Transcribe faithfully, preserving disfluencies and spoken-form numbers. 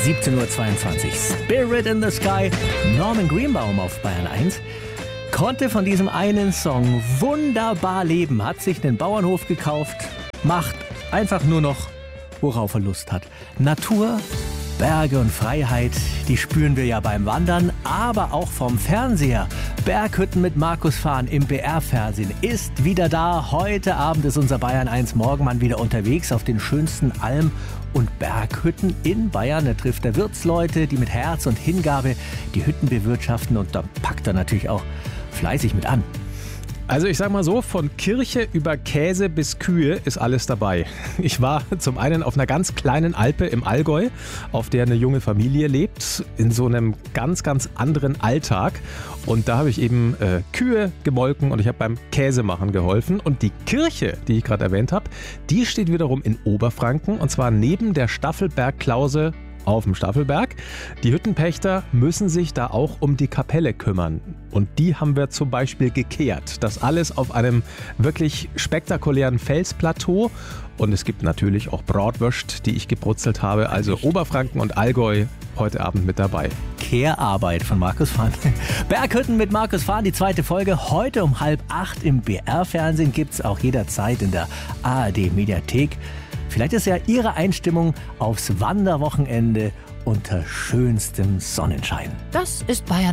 siebzehn Uhr zweiundzwanzig. Spirit in the Sky. Norman Greenbaum auf Bayern eins. Konnte von diesem einen Song wunderbar leben. Hat sich einen Bauernhof gekauft. Macht einfach nur noch, worauf er Lust hat. Natur, Berge und Freiheit, die spüren wir ja beim Wandern, aber auch vom Fernseher. Berghütten mit Markus Fahn im B R-Fernsehen ist wieder da. Heute Abend ist unser Bayern eins Morgenmann wieder unterwegs auf den schönsten Alm- und Berghütten in Bayern. Er trifft der Wirtsleute, die mit Herz und Hingabe die Hütten bewirtschaften, und da packt er natürlich auch fleißig mit an. Also ich sag mal so, von Kirche über Käse bis Kühe ist alles dabei. Ich war zum einen auf einer ganz kleinen Alpe im Allgäu, auf der eine junge Familie lebt, in so einem ganz, ganz anderen Alltag. Und da habe ich eben äh, Kühe gemolken und ich habe beim Käsemachen geholfen. Und die Kirche, die ich gerade erwähnt habe, die steht wiederum in Oberfranken, und zwar neben der Staffelberg-Klause auf dem Staffelberg. Die Hüttenpächter müssen sich da auch um die Kapelle kümmern. Und die haben wir zum Beispiel gekehrt. Das alles auf einem wirklich spektakulären Felsplateau. Und es gibt natürlich auch Bratwürst, die ich gebrutzelt habe. Also Oberfranken und Allgäu heute Abend mit dabei. Kehrarbeit von Markus Fahn. Berghütten mit Markus Fahn, die zweite Folge. Heute um halb acht im B R-Fernsehen, gibt es auch jederzeit in der A R D-Mediathek. Vielleicht ist ja Ihre Einstimmung aufs Wanderwochenende unter schönstem Sonnenschein. Das ist Bayern